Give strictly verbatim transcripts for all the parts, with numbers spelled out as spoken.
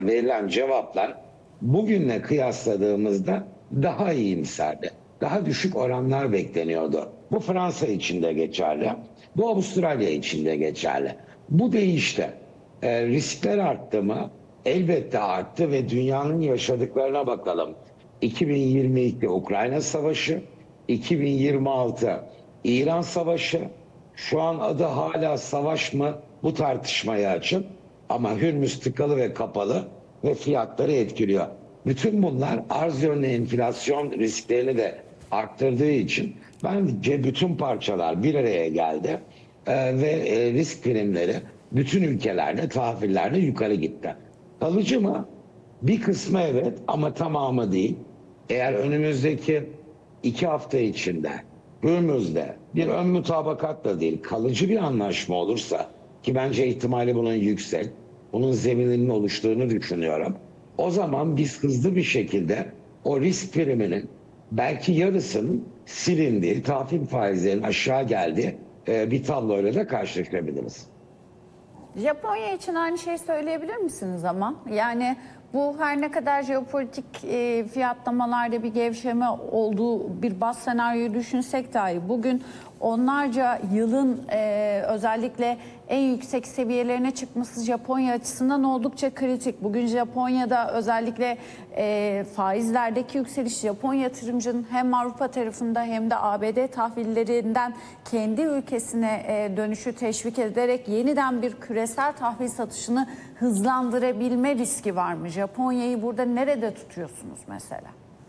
verilen cevaplar bugünle kıyasladığımızda daha iyimserdi. Daha düşük oranlar bekleniyordu. Bu Fransa için de geçerli. Bu Avustralya için de geçerli. Bu değişti. E, riskler arttı mı? Elbette arttı ve dünyanın yaşadıklarına bakalım. iki bin yirmi iki Ukrayna Savaşı, iki bin yirmi altı İran Savaşı, şu an adı hala savaş mı? Bu tartışmaya açın. Ama Hürmüz tıkalı ve kapalı ve fiyatları etkiliyor. Bütün bunlar arz yönlü enflasyon risklerini de arttırdığı için bence bütün parçalar bir araya geldi ee, ve e, risk primleri bütün ülkelerde tahvillerde yukarı gitti. Kalıcı mı? Bir kısmı evet ama tamamı değil. Eğer önümüzdeki iki hafta içinde Hürmüz'de bir ön mutabakatla değil kalıcı bir anlaşma olursa ki bence ihtimali bunun yüksek, bunun zemininin oluştuğunu düşünüyorum. O zaman biz hızlı bir şekilde o risk priminin belki yarısının silindiği, tahvil faizlerinin aşağı geldiği e, bir tabloyla da karşılaşabiliriz. Japonya için aynı şeyi söyleyebilir misiniz ama? Yani bu her ne kadar jeopolitik e, fiyatlamalarda bir gevşeme olduğu bir baz senaryoyu düşünsek dahi bugün onlarca yılın e, özellikle en yüksek seviyelerine çıkması Japonya açısından oldukça kritik. Bugün Japonya'da özellikle e, faizlerdeki yükseliş Japon yatırımcının hem Avrupa tarafında hem de A B D tahvillerinden kendi ülkesine e, dönüşü teşvik ederek yeniden bir küresel tahvil satışını hızlandırabilme riski var mı? Japonya'yı burada nerede tutuyorsunuz mesela?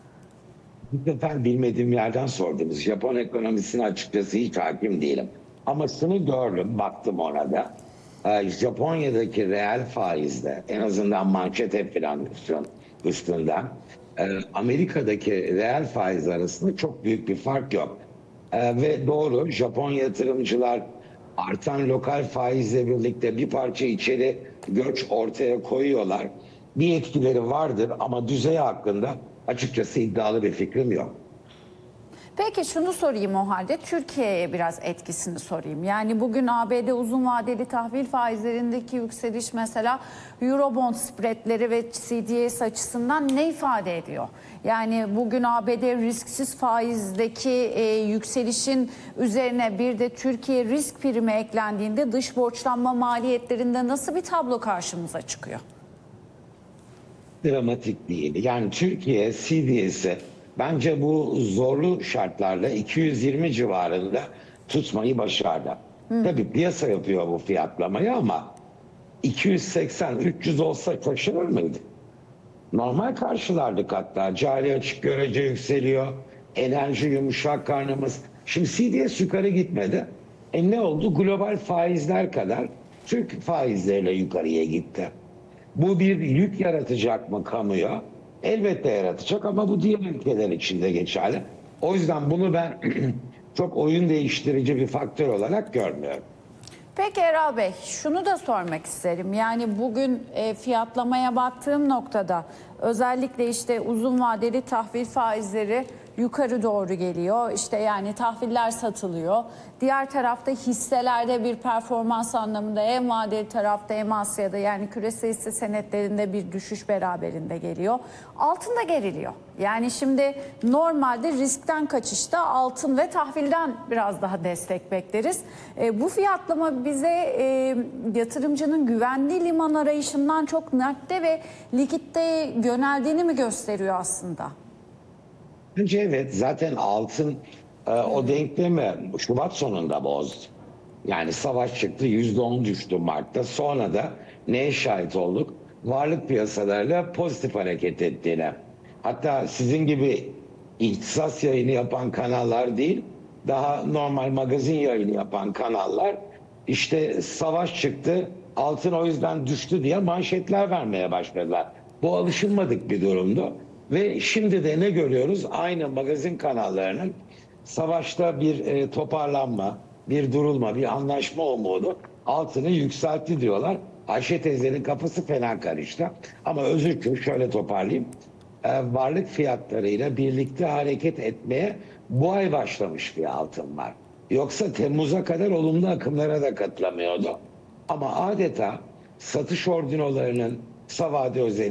Bu sefer bilmediğim yerden sordunuz. Japon ekonomisine açıkçası hiç hakim değilim. Ama şunu gördüm, baktım ona da. Ee, Japonya'daki reel faizde en azından manşet enflasyon üstünden e, Amerika'daki reel faiz arasında çok büyük bir fark yok. E, ve doğru Japon yatırımcılar artan lokal faizle birlikte bir parça içeri göç ortaya koyuyorlar. Bir etkileri vardır ama düzey hakkında açıkçası iddialı bir fikrim yok. Peki şunu sorayım o halde, Türkiye'ye biraz etkisini sorayım. Yani bugün A B D uzun vadeli tahvil faizlerindeki yükseliş mesela Eurobond spreadleri ve C D S açısından ne ifade ediyor? Yani bugün A B D risksiz faizdeki e, yükselişin üzerine bir de Türkiye risk primi eklendiğinde dış borçlanma maliyetlerinde nasıl bir tablo karşımıza çıkıyor? Dramatik değil. Yani Türkiye C D S'i bence bu zorlu şartlarla iki yüz yirmi civarında tutmayı başardı. Hı. Tabii piyasa yapıyor bu fiyatlamayı ama iki yüz seksen üç yüz olsa şaşırır mıydı? Normal karşılardık hatta. Cari açık görece yükseliyor. Enerji yumuşak karnımız. Şimdi C D S yukarı gitmedi. E ne oldu? Global faizler kadar Türk faizleriyle yukarıya gitti. Bu bir yük yaratacak mı kamuya? Elbette yaratacak ama bu diğer ülkeler için de geçerli. O yüzden bunu ben çok oyun değiştirici bir faktör olarak görmüyorum. Peki Eral Bey, şunu da sormak isterim. Yani bugün e, fiyatlamaya baktığım noktada özellikle işte uzun vadeli tahvil faizleri yukarı doğru geliyor. İşte yani tahviller satılıyor. Diğer tarafta hisselerde bir performans anlamında hem vadeli tarafta hem Asya'da yani küresel hisse senetlerinde bir düşüş beraberinde geliyor. Altın da geriliyor. Yani şimdi normalde riskten kaçışta altın ve tahvilden biraz daha destek bekleriz. E, bu fiyatlama bize e, yatırımcının güvenli liman arayışından çok nakde ve likitte yöneldiğini mi gösteriyor aslında? Bence evet, zaten altın e, o denklemi Şubat sonunda bozdu. Yani savaş çıktı, yüzde on düştü Mart'ta. Sonra da neye şahit olduk? Varlık piyasalarıyla pozitif hareket ettiğine. Hatta sizin gibi ihtisas yayını yapan kanallar değil, daha normal magazin yayını yapan kanallar işte savaş çıktı, altın o yüzden düştü diye manşetler vermeye başladılar. Bu alışılmadık bir durumdu. Ve şimdi de ne görüyoruz? Aynı magazin kanallarının savaşta bir e, toparlanma, bir durulma, bir anlaşma umudu altını yükseltti diyorlar. Ayşe teyzenin kafası fena karıştı. Ama özür dilerim, şöyle toparlayayım. E, varlık fiyatlarıyla birlikte hareket etmeye bu ay başlamış bir altın var. Yoksa Temmuz'a kadar olumlu akımlara da katılamıyordu. Ama adeta satış ordinolarının kısa vade özelliği